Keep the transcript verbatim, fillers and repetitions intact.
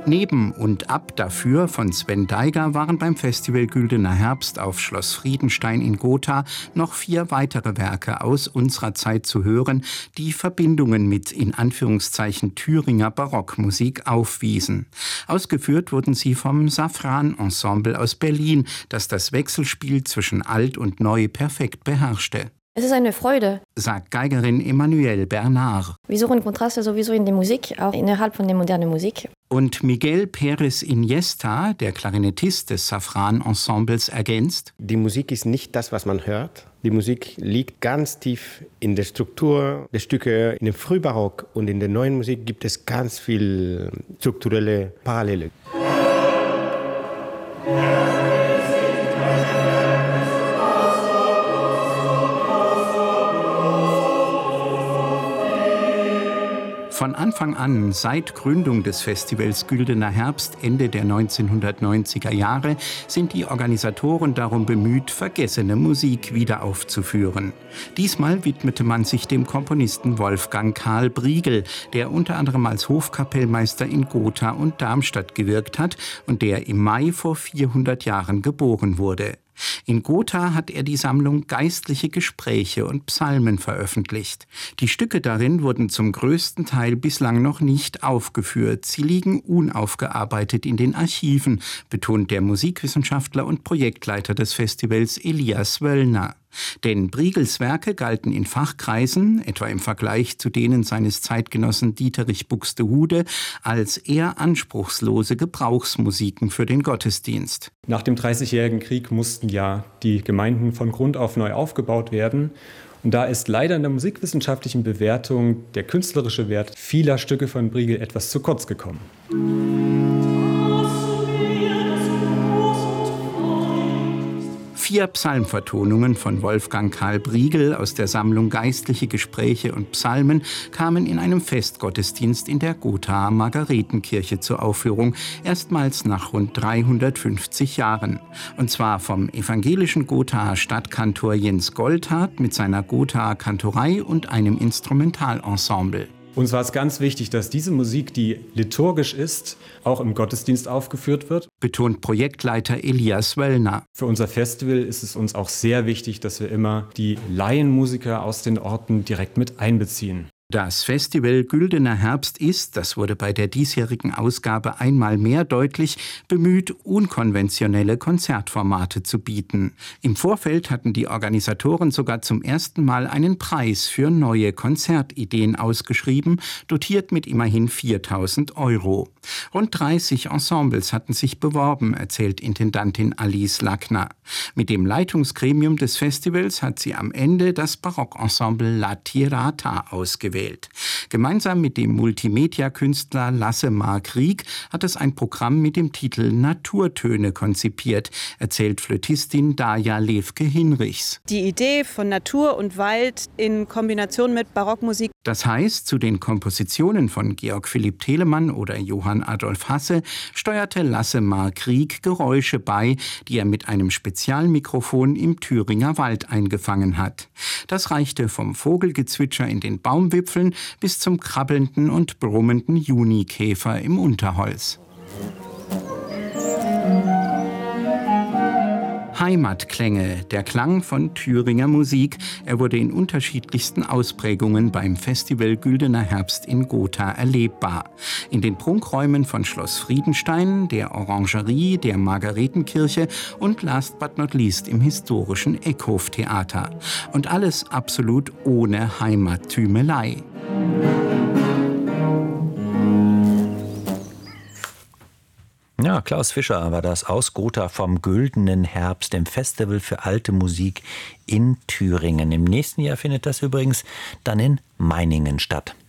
Neben und ab dafür von Sven Daiger waren beim Festival Güldener Herbst auf Schloss Friedenstein in Gotha noch vier weitere Werke aus unserer Zeit zu hören, die Verbindungen mit in Anführungszeichen Thüringer Barockmusik aufwiesen. Ausgeführt wurden sie vom Safran Ensemble aus Berlin, das das Wechselspiel zwischen Alt und Neu perfekt beherrschte. Es ist eine Freude, sagt Geigerin Emmanuelle Bernard. Wir suchen Kontraste sowieso in der Musik, auch innerhalb von der modernen Musik. Und Miguel Pérez Iniesta, der Klarinettist des Safran-Ensembles, ergänzt: Die Musik ist nicht das, was man hört. Die Musik liegt ganz tief in der Struktur der Stücke. In dem Frühbarock und in der neuen Musik gibt es ganz viel strukturelle Parallele. Von Anfang an, seit Gründung des Festivals Güldener Herbst Ende der neunzehnhundertneunziger Jahre, sind die Organisatoren darum bemüht, vergessene Musik wieder aufzuführen. Diesmal widmete man sich dem Komponisten Wolfgang Karl Briegel, der unter anderem als Hofkapellmeister in Gotha und Darmstadt gewirkt hat und der im Mai vor vierhundert Jahren geboren wurde. In Gotha hat er die Sammlung Geistliche Gespräche und Psalmen veröffentlicht. Die Stücke darin wurden zum größten Teil bislang noch nicht aufgeführt. Sie liegen unaufgearbeitet in den Archiven, betont der Musikwissenschaftler und Projektleiter des Festivals Elias Wöllner. Denn Briegels Werke galten in Fachkreisen, etwa im Vergleich zu denen seines Zeitgenossen Dieterich Buxtehude, als eher anspruchslose Gebrauchsmusiken für den Gottesdienst. Nach dem Dreißigjährigen Krieg mussten ja die Gemeinden von Grund auf neu aufgebaut werden. Und da ist leider in der musikwissenschaftlichen Bewertung der künstlerische Wert vieler Stücke von Briegel etwas zu kurz gekommen. Vier Psalmvertonungen von Wolfgang Karl Briegel aus der Sammlung Geistliche Gespräche und Psalmen kamen in einem Festgottesdienst in der Gothaer Margaretenkirche zur Aufführung, erstmals nach rund dreihundertfünfzig Jahren. Und zwar vom evangelischen Gothaer Stadtkantor Jens Goldhardt mit seiner Gothaer Kantorei und einem Instrumentalensemble. Uns war es ganz wichtig, dass diese Musik, die liturgisch ist, auch im Gottesdienst aufgeführt wird, betont Projektleiter Elias Wöllner. Für unser Festival ist es uns auch sehr wichtig, dass wir immer die Laienmusiker aus den Orten direkt mit einbeziehen. Das Festival Güldener Herbst ist, das wurde bei der diesjährigen Ausgabe einmal mehr deutlich, bemüht, unkonventionelle Konzertformate zu bieten. Im Vorfeld hatten die Organisatoren sogar zum ersten Mal einen Preis für neue Konzertideen ausgeschrieben, dotiert mit immerhin viertausend Euro. Rund dreißig Ensembles hatten sich beworben, erzählt Intendantin Alice Lackner. Mit dem Leitungsgremium des Festivals hat sie am Ende das Barockensemble La Tirata ausgewählt. Gemeinsam mit dem Multimedia-Künstler Lasse Mark Rieck hat es ein Programm mit dem Titel Naturtöne konzipiert, erzählt Flötistin Daja Lewke-Hinrichs. Die Idee von Natur und Wald in Kombination mit Barockmusik. Das heißt, zu den Kompositionen von Georg Philipp Telemann oder Johann Adolf Hasse steuerte Lasse Mark Rieck Geräusche bei, die er mit einem Spezialmikrofon im Thüringer Wald eingefangen hat. Das reichte vom Vogelgezwitscher in den Baumwipfeln bis zum krabbelnden und brummenden Junikäfer im Unterholz. Heimatklänge, der Klang von Thüringer Musik. Er wurde in unterschiedlichsten Ausprägungen beim Festival Güldener Herbst in Gotha erlebbar. In den Prunkräumen von Schloss Friedenstein, der Orangerie, der Margaretenkirche und last but not least im historischen Eckhof-Theater. Und alles absolut ohne Heimattümelei. Ja, Klaus Fischer war das aus Gotha vom Güldenen Herbst, dem Festival für alte Musik in Thüringen. Im nächsten Jahr findet das übrigens dann in Meiningen statt.